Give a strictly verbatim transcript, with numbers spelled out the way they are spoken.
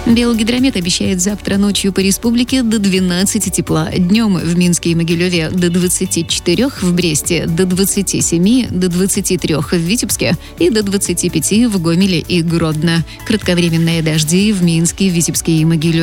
Белгидромет обещает завтра ночью по республике до двенадцати тепла. Днем в Минске и Могилеве до двадцати четырёх, в Бресте до двадцати семи, до двадцати трёх в Витебске и до двадцати пяти в Гомеле и Гродно. Кратковременные дожди в Минске, Витебске и Могилеве.